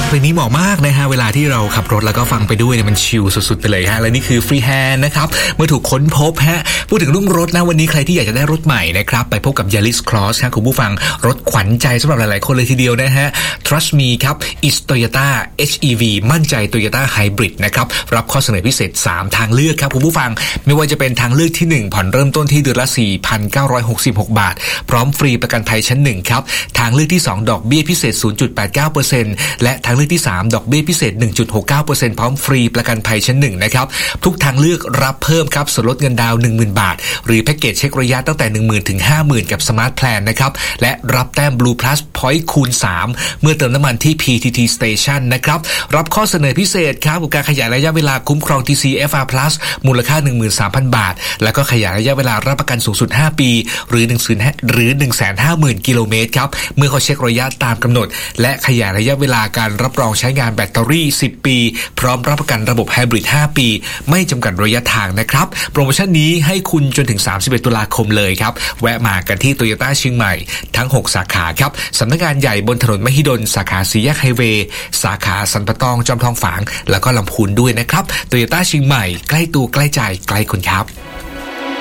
เพลงนี้เหมาะมากนะฮะเวลาที่เราขับรถแล้วก็ฟังไปด้วยเนี่ยมันชิลสุดๆไปเลยฮะและนี่คือฟรีแฮนด์นะครับเมื่อถูกค้นพบฮะพูดถึงเรื่องรถนะวันนี้ใครที่อยากจะได้รถใหม่นะครับไปพบกับ Yaris Cross ครับคุณผู้ฟังรถขวัญใจสำหรับหลายๆคนเลยทีเดียวนะฮะ Trust me ครับ It's Toyota HEV มั่นใจ Toyota Hybrid นะครับรับข้อเสนอพิเศษ3ทางเลือกครับคุณผู้ฟังไม่ว่าจะเป็นทางเลือกที่1ผ่อนเริ่มต้นที่เดือนละ 4,966 บาทพร้อมฟรีประกันภัยชั้น1ครับทางเลือกที่2ดอกเบี้ยพิเศษ 0.89% และทางเลือกที่3ดอกเบี้ยพิเศษ 1.69% พร้อมฟรีประกันภัยชั้น1นะครับทุกทางเลือกรับเพิ่มครับส่วนลดเงินดาวน์ 10,000 บาทหรือแพ็กเกจเช็คระยะตั้งแต่ 10,000 ถึง 50,000 กับ Smart Plan นะครับและรับแต้ม Blue Plus Point คูณ 3 เมื่อเติมน้ำมันที่ PTT Station นะครับรับข้อเสนอพิเศษครับกับการขยายระยะเวลาคุ้มครอง TCFR Plus มูลค่า 13,000 บาทแล้วก็ขยายระยะเวลารับประกันสูงสุด5ปีหรือ 150,000 กิโลเมตรครับเมื่อเขาเช็คระยะตามกำหนดและขยายระยะเวลาการรับรองใช้งานแบตเตอรี่10ปีพร้อมรับประกันระบบไฮบริด5ปีไม่จำกัดระยะทางนะครับโปรโมชั่นนี้ให้คุณจนถึง31ตุลาคมเลยครับแวะมากันที่ Toyota เชียงใหม่ทั้ง6สาขาครับสำนักงานใหญ่บนถนนมหิดลสาขาสี่แยกไฮเวย์สาขาสันปะตองจอมทองฝางแล้วก็ลำพูนด้วยนะครับ Toyota เชียงใหม่ใกล้ตัวใกล้ใจใกล้คุณครับ